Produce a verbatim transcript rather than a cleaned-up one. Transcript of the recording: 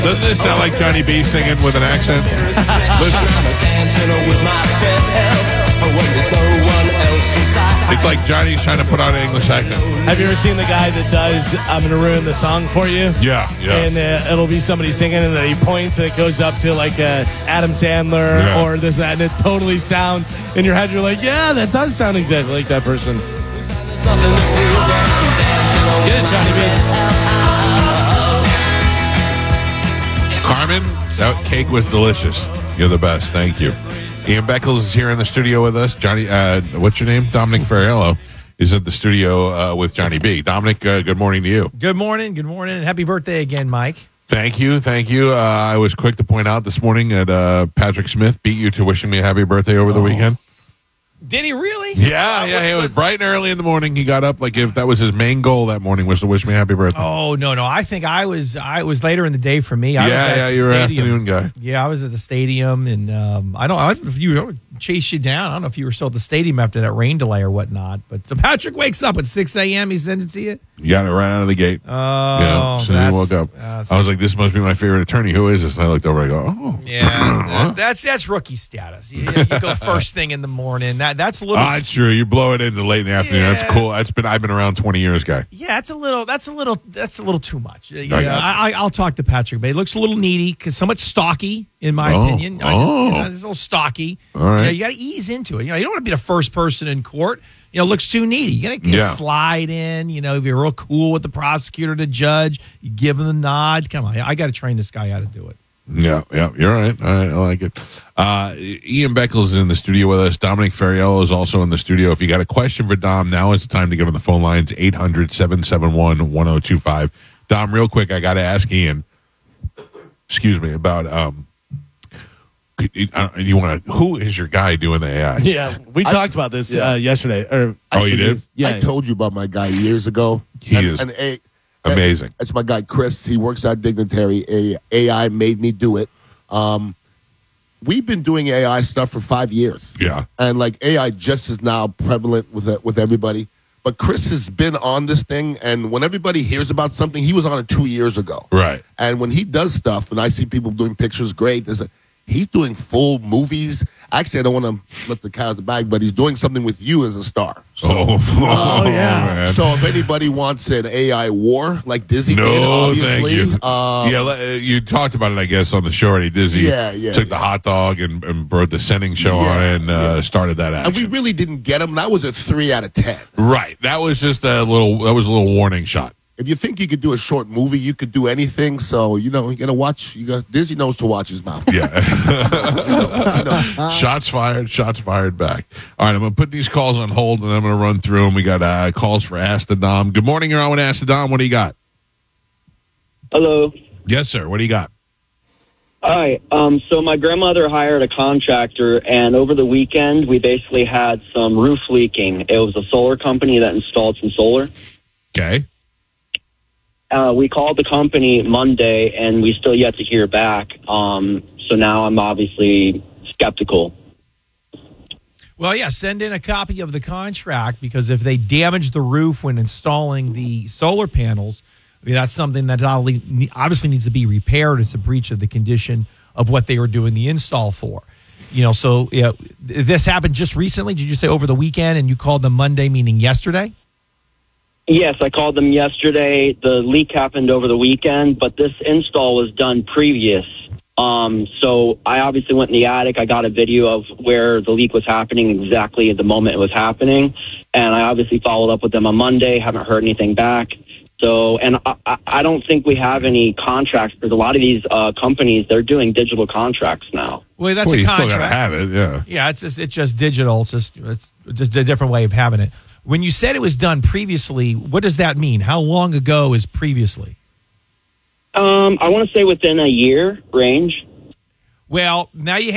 Doesn't this sound like Johnny B singing with an accent? Listen. It's like Johnny's trying to put on an English accent. Have you ever seen the guy that does I'm going to ruin the song for you? Yeah, yeah. And uh, it'll be somebody singing and then he points and it goes up to like uh, Adam Sandler Yeah. or this, that, and it totally sounds in your head. You're like, yeah, that does sound exactly like that person. Get it, Johnny B. Carmen, that cake was delicious. You're the best. Thank you. Ian Beckles is here in the studio with us. Johnny, uh, what's your name? Dominic Ferriello is at the studio uh, with Johnny B. Dominic, uh, good morning to you. Good morning. Good morning. And happy birthday again, Mike. Thank you. Thank you. Uh, I was quick to point out this morning that uh, Patrick Smith beat you to wishing me a happy birthday over the Oh. weekend. Did he really? Yeah, yeah. It was bright and early in the morning. He got up like if that was his main goal that morning was to wish me happy birthday. Oh no, no. I think I was. I was later in the day for me. I was yeah, at yeah. the You were an stadium. afternoon guy. Yeah, I was at the stadium, and um, I don't. I don't know if you chased you down. I don't know if you were still at the stadium after that rain delay or whatnot. But so Patrick wakes up at six a.m. He sends it to you. You got it right out of the gate. Oh, yeah. As soon as he woke up, that's- I was like, "This must be my favorite attorney. Who is this?" And I looked over. I go, "Oh, Yeah, that- that's that's rookie status. You, you go first thing in the morning. That that's a little. Ah, it's true. You blow it into late in the afternoon. Yeah. That's cool. That's been I've been around twenty years, guy. Yeah, that's a little. That's a little. That's a little too much. You I know, got you. I, I, I'll talk to Patrick, but he looks a little needy, because somewhat stocky, in my Oh, opinion. I just, oh. you know, he's a little stocky. All right. You, know, you got to ease into it. You know, you don't want to be the first person in court. You know, looks too needy. You got to Yeah. slide in. You know, if you're real cool with the prosecutor, the judge, you give him the nod. Come on, I got to train this guy how to do it. Yeah, yeah, you're right. All right, I like it. Uh, Ian Beckles is in the studio with us. Dominic Ferriello is also in the studio. If you got a question for Dom, now is the time to get on the phone lines, eight hundred, seven seven one, one oh two five. Dom, real quick, I got to ask Ian, excuse me, about, um, you, uh, you want to, who is your guy doing the A I? Yeah, we I- talked about this yeah. uh, yesterday. Or, Oh, you did? Yeah. I told you about my guy years ago. He and, is and a, amazing. That's my guy, Chris. He works at Dignitary. A, AI made me do it. Um, we've been doing A I stuff for five years. Yeah. And like A I just is now prevalent with with everybody. But Chris has been on this thing, and when everybody hears about something, he was on it two years ago. Right. And when he does stuff, and I see people doing pictures, great. There's a, he's doing full movies. Actually, I don't want to let the cat out of the bag, but he's doing something with you as a star. So, Oh, Oh, yeah. man. so if anybody wants an A I war like Disney did, No, obviously, thank you. um, yeah, le- uh, you talked about it, I guess, on the show already. Disney Yeah, yeah, took the yeah. hot dog and, and brought the sending show Yeah, on and uh, yeah. started that and action. we really didn't get him. That was a three out of ten. right. That was just a little. That was a little warning shot. If you think you could do a short movie, you could do anything. So you know, you gotta watch. You got Disney knows to watch his mouth. Yeah. You know, Shots fired. Shots fired back. All right, I'm going to put these calls on hold, and I'm going to run through them. We got uh, calls for Ask the Dom. Good morning. You're on with Ask the Dom. What do you got? Hello. Yes, sir. What do you got? Hi. Um, so my grandmother hired a contractor, and over the weekend, we basically had some roof leaking. It was a solar company that installed some solar. Okay. Uh, we called the company Monday, and we still yet to hear back. Um, so now I'm obviously skeptical. Well, yeah, send in a copy of the contract, because if they damage the roof when installing the solar panels, I mean, that's something that obviously needs to be repaired. It's a breach of the condition of what they were doing the install for. You know, so yeah, this happened just recently. Did you say over the weekend, and you called them Monday, meaning yesterday? Yes, I called them yesterday. The leak happened over the weekend, but this install was done previous. Um, so I obviously went in the attic. I got a video of where the leak was happening exactly at the moment it was happening. And I obviously followed up with them on Monday. Haven't heard anything back. So, and I, I don't think we have any contracts, because a lot of these uh, companies, they're doing digital contracts now. Well, that's well, a you still contract. got to have it. Yeah. Yeah, it's just, it's just digital. It's just it's just a different way of having it. When you said it was done previously, what does that mean? How long ago is previously? Um, I want to say within a year range. Well, now you